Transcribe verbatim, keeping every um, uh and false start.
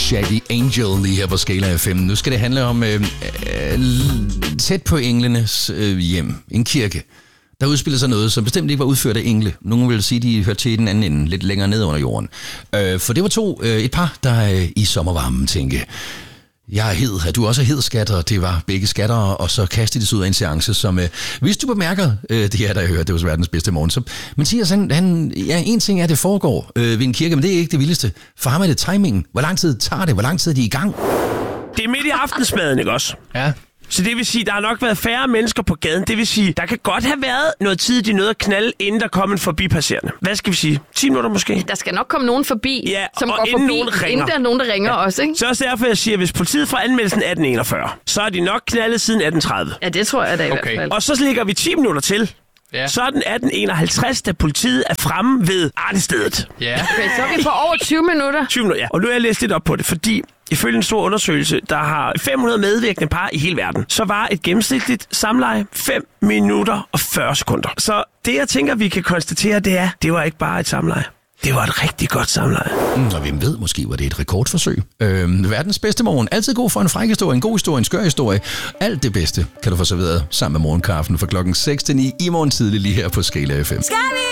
Shaggy Angel lige her på Skala F M. Nu skal det handle om øh, øh, tæt på englenes øh, hjem. En kirke. Der udspiller sig noget, som bestemt ikke var udført af engle. Nogle vil sige, de hørte til i den anden ende, lidt længere ned under jorden. Øh, for det var to, øh, et par, der øh, i sommervarmen tænkte, jeg er hed, er du også er hed, skatter? Det var begge skatter, og så kastede de sig ud af en seance, som, øh, hvis du bemærker, øh, det her, der jeg hørte, det var verdens bedste morgen, så Mathias, han, han, ja, en ting er, at det foregår øh, ved en kirke, men det er ikke det vildeste. For ham er det timingen. Hvor lang tid tager det? Hvor lang tid er de i gang? Det er midt i aftensmaden, ikke også? Ja. Så det vil sige, der har nok været færre mennesker på gaden. Det vil sige, der kan godt have været noget tid, de nåede at knalde, inden der kom en forbipasserende. Hvad skal vi sige? ti minutter måske? Der skal nok komme nogen forbi, ja, som går inden forbi, nogen ringer. inden der er nogen, der ringer ja. også, ikke? Så også derfor, jeg siger, at hvis politiet får anmeldelsen atten enogfyrre, så er de nok knaldet siden atten tredive. Ja, det tror jeg da i okay. hvert fald. Og så ligger vi ti minutter til. Ja. Så er den atten enoghalvtreds, da politiet er fremme ved artestedet. Ja. Okay, så er vi på over tyve minutter. tyve minutter, ja. Og nu har jeg læst lidt op på det, fordi ifølge en stor undersøgelse, der har fem hundrede medvirkende par i hele verden, så var et gennemsnitligt samleje fem minutter og fyrre sekunder. Så det, jeg tænker, vi kan konstatere, det er, det var ikke bare et samleje. Det var et rigtig godt samleje. Mm, og hvem ved, måske var det et rekordforsøg. Øhm, verdens bedste morgen. Altid god for en fræk historie, en god historie, en skør historie. Alt det bedste kan du få serveret sammen med morgenkaffen fra klokken seks til ni i morgen tidlig lige her på Skala F M.